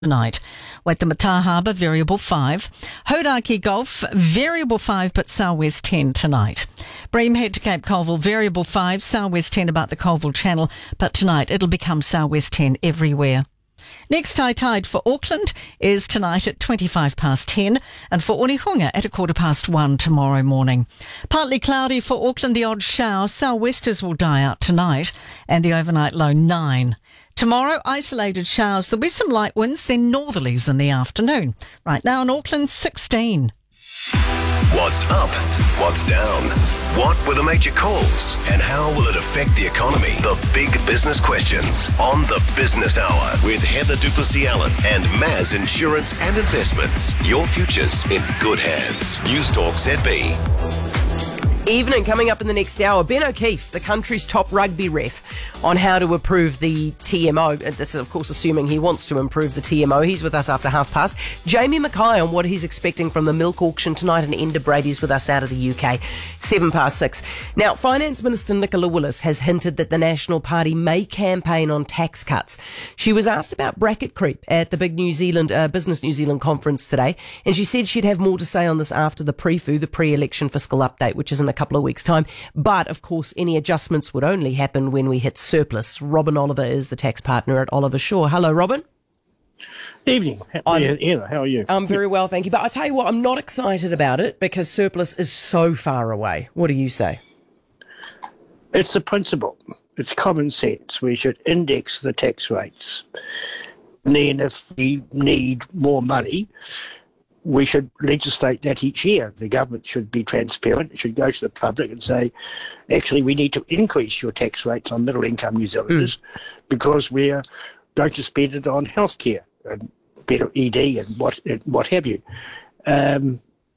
tonight. Waitemata Harbour, variable 5. Hodaki Gulf, variable 5, but southwest 10 tonight. Bream head to Cape Colville, variable 5, southwest 10 about the Colville Channel, but tonight it'll become southwest 10 everywhere. Next high tide for Auckland is tonight at 10:25, and for Onehunga at 1:15 tomorrow morning. Partly cloudy for Auckland, the odd shower. Sou'westers will die out tonight, and the overnight low 9. Tomorrow, isolated showers. There'll be some light winds, then northerlies in the afternoon. Right now in Auckland, 16. What's up? What's down? What were the major calls? And how will it affect the economy? The big business questions on the Business Hour with Heather Duplessis-Allen and Maz Insurance and Investments. Your future's in good hands. News Talk ZB. Evening coming up in the next hour. Ben O'Keefe, the country's top rugby ref, on how to approve the TMO. That's, of course, assuming he wants to improve the TMO. He's with us after 1:30. Jamie Mackay on what he's expecting from the milk auction tonight, and Enda Brady's with us out of the UK. 7:06. Now, Finance Minister Nicola Willis has hinted that the National Party may campaign on tax cuts. She was asked about bracket creep at the big New Zealand Business New Zealand conference today, and she said she'd have more to say on this after the the pre-election fiscal update, which is in a couple of weeks' time. But, of course, any adjustments would only happen when we hit surplus. Robin Oliver is the tax partner at Oliver Shaw. Hello, Robin. Evening. Heather, how are you? I'm very well, thank you. But I tell you what, I'm not excited about it because surplus is so far away. What do you say? It's a principle. It's common sense. We should index the tax rates. And then if we need more money, we should legislate that each year. The government should be transparent. It should go to the public and say, actually, we need to increase your tax rates on middle-income New Zealanders because we're going to spend it on healthcare and better ED and what have you. But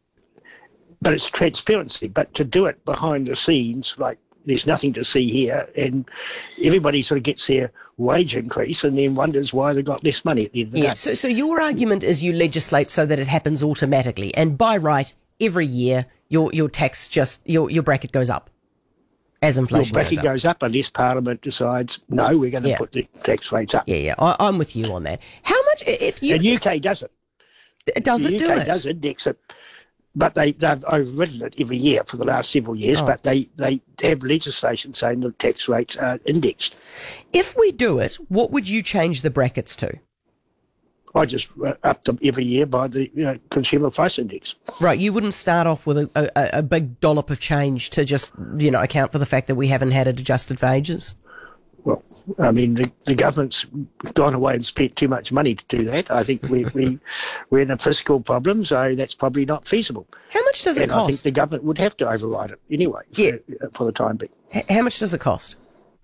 it's transparency. But to do it behind the scenes, like there's nothing to see here, and everybody sort of gets their wage increase and then wonders why they got less money at the end of the day. So your argument is you legislate so that it happens automatically, and by right, every year your tax your bracket goes up as inflation goes up. Goes up unless Parliament decides, no, we're going to put the tax rates up. Yeah, I'm with you on that. How much, if you... The UK does it. Does it do it? The UK does index it. But they've overridden it every year for the last several years, but they have legislation saying the tax rates are indexed. If we do it, what would you change the brackets to? I just up them every year by the consumer price index. Right, you wouldn't start off with a big dollop of change to just account for the fact that we haven't had it adjusted for ages? Well, I mean, the government's gone away and spent too much money to do that. I think we're in a fiscal problem, so that's probably not feasible. How much does it cost? I think the government would have to override it anyway for the time being. How much does it cost?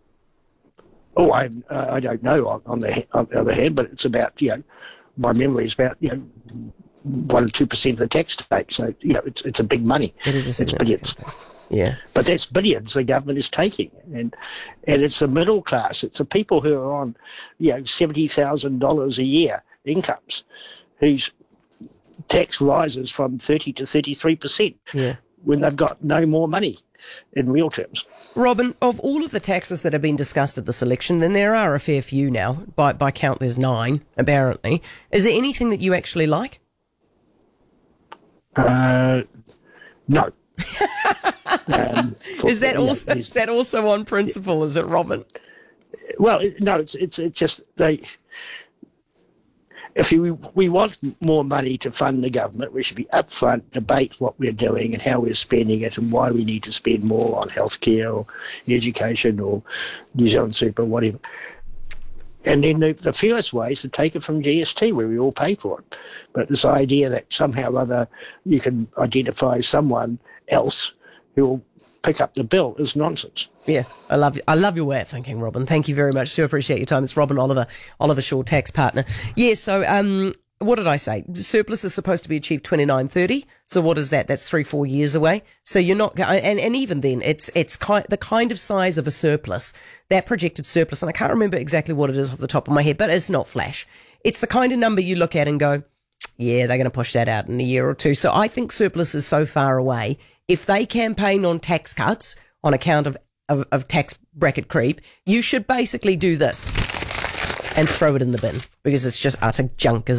Oh, I don't know on the other hand, but it's about, my memory is about, 1 or 2% of the tax take. So, it's a big money. It is a significant thing. Yeah. But that's billions the government is taking. And it's the middle class. It's the people who are on, $70,000 a year incomes whose tax rises from 30 to 33% when they've got no more money in real terms. Robin, of all of the taxes that have been discussed at this election, then there are a fair few now. By count, there's 9, apparently. Is there anything that you actually like? No. Is that also on principle? Is it, Robin? Well, no. It's just if we want more money to fund the government, we should be upfront, debate what we're doing and how we're spending it and why we need to spend more on healthcare or education or New Zealand Super, whatever. And then the fairest way is to take it from GST, where we all pay for it. But this idea that somehow or other you can identify someone else who will pick up the bill is nonsense. Yeah, I love your way of thinking, Robin. Thank you very much. Do appreciate your time. It's Robin Oliver, Oliver Shaw tax partner. Yeah, so what did I say? Surplus is supposed to be achieved 29-30. So what is that? That's 3-4 years away. So you're not, and even then, it's the kind of size of a surplus, that projected surplus, and I can't remember exactly what it is off the top of my head, but it's not flash. It's the kind of number you look at and go, yeah, they're going to push that out in a year or two. So I think surplus is so far away. If they campaign on tax cuts on account of tax bracket creep, you should basically do this. and throw it in the bin because it's just utter junk,